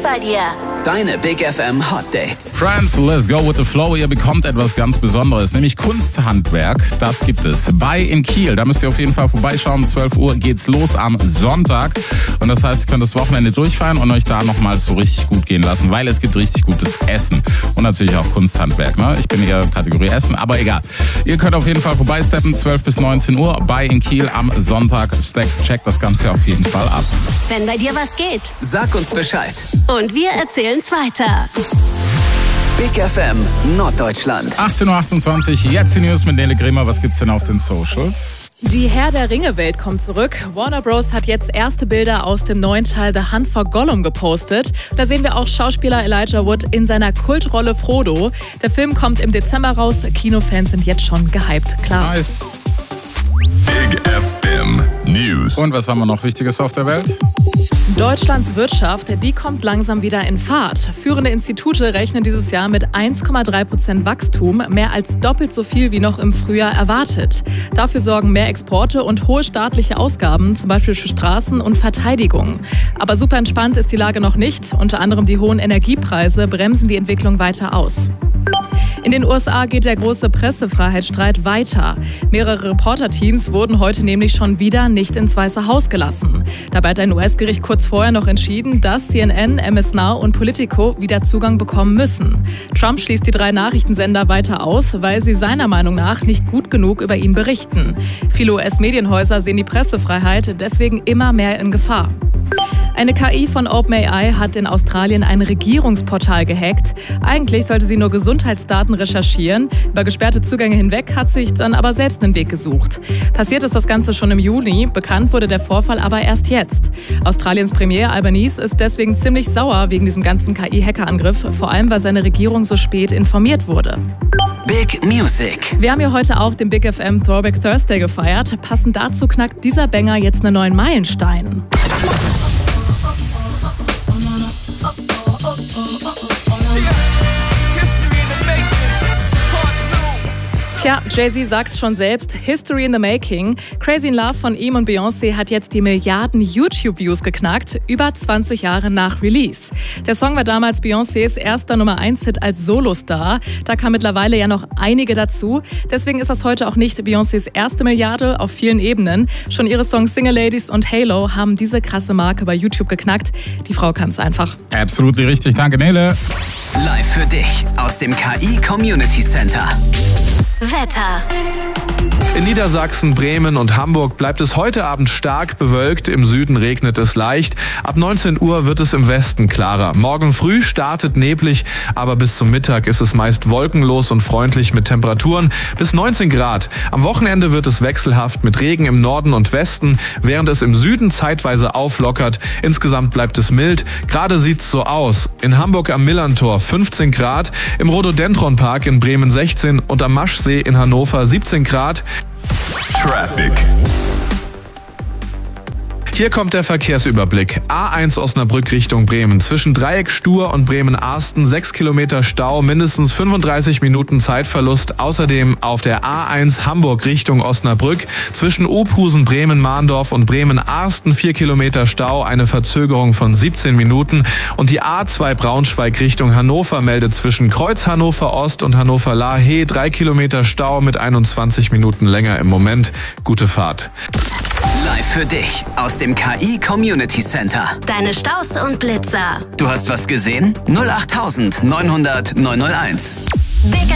bei dir. Deine Big FM Hot Dates. Friends, let's go with the flow. Ihr bekommt etwas ganz Besonderes, nämlich Kunsthandwerk. Das gibt es bei in Kiel. Da müsst ihr auf jeden Fall vorbeischauen. 12 Uhr geht's los am Sonntag. Und das heißt, ihr könnt das Wochenende durchfeiern und euch da nochmals so richtig gut gehen lassen, weil es gibt richtig gutes Essen. Und natürlich auch Kunsthandwerk. Ne? Ich bin eher Kategorie Essen, aber egal. Ihr könnt auf jeden Fall vorbeisteppen, 12 bis 19 Uhr bei in Kiel am Sonntag. Checkt das Ganze auf jeden Fall ab. Wenn bei dir was geht. Sag uns Bescheid. Und wir erzählen's weiter. Big FM Norddeutschland. 18.28 Uhr, jetzt die News mit Nele Grimmer. Was gibt's denn auf den Socials? Die Herr der Ringe-Welt kommt zurück. Warner Bros. Hat jetzt erste Bilder aus dem neuen Teil The Hunt for Gollum gepostet. Da sehen wir auch Schauspieler Elijah Wood in seiner Kultrolle Frodo. Der Film kommt im Dezember raus. Kinofans sind jetzt schon gehypt, klar. Nice. Big FM News. Und was haben wir noch Wichtiges auf der Welt? Deutschlands Wirtschaft, die kommt langsam wieder in Fahrt. Führende Institute rechnen dieses Jahr mit 1,3% Wachstum, mehr als doppelt so viel wie noch im Frühjahr erwartet. Dafür sorgen mehr Exporte und hohe staatliche Ausgaben, zum Beispiel für Straßen und Verteidigung. Aber super entspannt ist die Lage noch nicht. Unter anderem die hohen Energiepreise bremsen die Entwicklung weiter aus. In den USA geht der große Pressefreiheitsstreit weiter. Mehrere Reporterteams wurden heute nämlich schon wieder nicht ins Weiße Haus gelassen. Dabei hat ein US-Gericht kurz vorher noch entschieden, dass CNN, MS Now und Politico wieder Zugang bekommen müssen. Trump schließt die 3 Nachrichtensender weiter aus, weil sie seiner Meinung nach nicht gut genug über ihn berichten. Viele US-Medienhäuser sehen die Pressefreiheit deswegen immer mehr in Gefahr. Eine KI von OpenAI hat in Australien ein Regierungsportal gehackt. Eigentlich sollte sie nur Gesundheitsdaten recherchieren. Über gesperrte Zugänge hinweg hat sich dann aber selbst einen Weg gesucht. Passiert ist das Ganze schon im Juni, bekannt wurde der Vorfall aber erst jetzt. Australiens Premier Albanese ist deswegen ziemlich sauer wegen diesem ganzen KI-Hackerangriff, vor allem weil seine Regierung so spät informiert wurde. Big Music. Wir haben ja heute auch den Big FM Throwback Thursday gefeiert. Passend dazu knackt dieser Banger jetzt einen neuen Meilenstein. Tja, Jay-Z sagt's schon selbst, History in the Making. Crazy in Love von ihm und Beyoncé hat jetzt die Milliarden YouTube-Views geknackt, über 20 Jahre nach Release. Der Song war damals Beyoncés erster Nummer-1-Hit als Solostar. Da kamen mittlerweile ja noch einige dazu. Deswegen ist das heute auch nicht Beyoncés erste Milliarde auf vielen Ebenen. Schon ihre Songs Single Ladies und Halo haben diese krasse Marke bei YouTube geknackt. Die Frau kann's einfach. Absolut richtig, danke Nele. Live für dich aus dem KI Community Center. Wetter. In Niedersachsen, Bremen und Hamburg bleibt es heute Abend stark bewölkt. Im Süden regnet es leicht. Ab 19 Uhr wird es im Westen klarer. Morgen früh startet neblig, aber bis zum Mittag ist es meist wolkenlos und freundlich mit Temperaturen bis 19 Grad. Am Wochenende wird es wechselhaft mit Regen im Norden und Westen, während es im Süden zeitweise auflockert. Insgesamt bleibt es mild. Gerade sieht's so aus. In Hamburg am Millantor 15 Grad, im Rhododendron-Park in Bremen 16 und am Maschsee in Hannover 17 Grad. Traffic. Hier kommt der Verkehrsüberblick. A1 Osnabrück Richtung Bremen. Zwischen Dreieck Stur und Bremen-Arsten 6 Kilometer Stau, mindestens 35 Minuten Zeitverlust. Außerdem auf der A1 Hamburg Richtung Osnabrück. Zwischen Ophusen, Bremen-Mahndorf und Bremen-Arsten 4 Kilometer Stau, eine Verzögerung von 17 Minuten. Und die A2 Braunschweig Richtung Hannover meldet zwischen Kreuz Hannover Ost und Hannover-Lahe 3 Kilometer Stau mit 21 Minuten länger im Moment. Gute Fahrt. Live für dich aus dem KI Community Center. Deine Staus und Blitzer. Du hast was gesehen? 08900 901. Big